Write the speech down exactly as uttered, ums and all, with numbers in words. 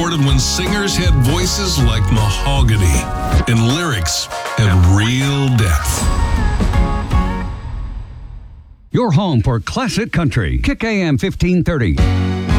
recorded when singers had voices like mahogany and lyrics had real depth. Your home for classic country. Kick A M fifteen thirty.